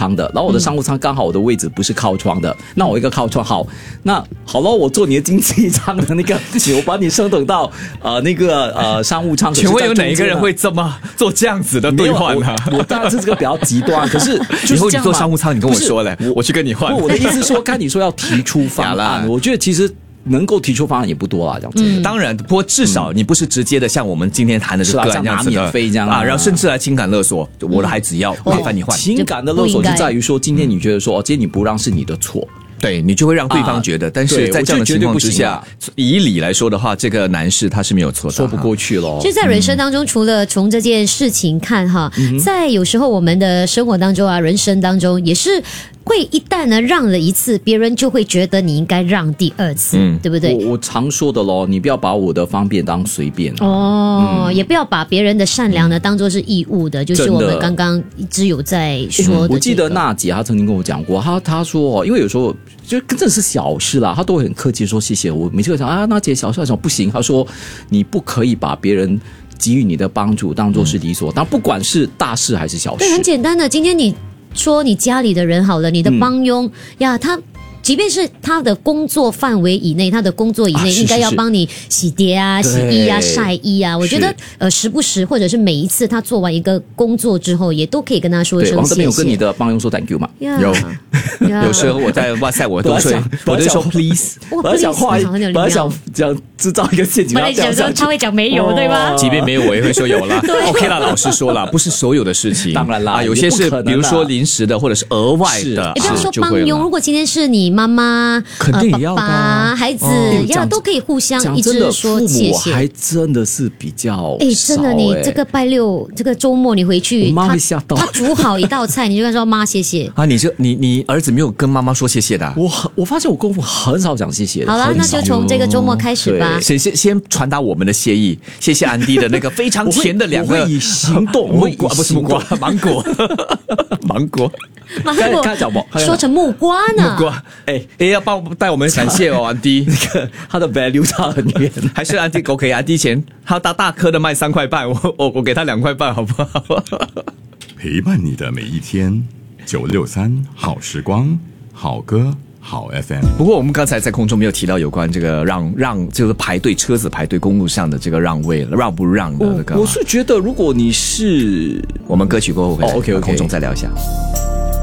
舱的，然后我的商务舱刚好我的位置不是靠窗的，那我一个靠窗好，那好了，我坐你的经济舱的那个，我把你升等到商务舱。 请问有哪一个人会做这样子的兑换呢？ 我当然是这个比较极端，可是以后你坐商务舱，你跟我说嘞，我去跟你换。 我的意思是说，刚你说要提出方案，我觉得其实能够提出方案也不多啦，这样子。 当然，不过至少你不是直接的像我们今天谈的这个个案这样子的， 免费这样啊，然后甚至来情感勒索，我的孩子要麻烦你换。 情感的勒索就在于说，今天你觉得说，今天你不让是你的错。 对，你就会让对方觉得，但是在这样的情况之下，以理来说的话，这个男士他是没有错的， 说不过去咯。 就在人生当中，除了从这件事情看哈，在有时候我们的生活当中啊，人生当中也是会一旦呢让了一次，别人就会觉得你应该让第二次，对不对？ 我常说的咯，你不要把我的方便当随便也不要把别人的善良呢当作是义务的，就是我们刚刚一直有在说的。 我记得娜姐她曾经跟我讲过，她说因为有时候就真的是小事啦，她都会很客气说谢谢。我每次会讲娜姐小事什么不行，她说你不可以把别人给予你的帮助当作是理所当然，不管是大事还是小事。 对，很简单的，今天你说你家里的人好了，你的帮佣呀，他即便是他的工作范围以内，他的工作以内应该要帮你洗碟啊、洗衣啊、晒衣啊。我觉得时不时或者是每一次他做完一个工作之后，也都可以跟他说一声谢谢。 王这边有跟你的帮佣说 thank you 吗？ 有时候我在哇塞，我都说 please。 本来想讲制造一个陷阱， 本来想说他会讲没有，对吧？ 即便没有，我也会说有了。OK 啦，老实说了，不是所有的事情， 当然啦， 有些是比如说临时的或者是额外的， 不要说帮佣，如果今天是你妈妈、 肯定也要爸爸、孩子都可以互相一直说谢谢。 父母还真的是比较真的，你这个拜六这个周末你回去， 我妈会吓到。 他煮好一道菜，你就跟他说妈谢谢啊！你儿子没有跟妈妈说谢谢的？ 我发现我公父很少讲谢谢的。 好了，那就从这个周末开始吧。 先传达我们的谢意，谢谢安迪的那个非常甜的两个， 我会以行动， 不是木瓜，芒果，芒果。 说成木瓜呢？ 木瓜，要帮我带我们感谢安迪， 那个他的 value 差很远， 还是安迪 OK？安迪钱他大颗的卖3块半，我给他2块半，好不好？ 陪伴你的每一天，963好时光，好歌。好 FM。 不过我们刚才在空中没有提到有关这个让就是车子排队公路上的这个让位让不让的那个。 我是觉得如果你是我们歌曲过后回来 OK 空中再聊一下。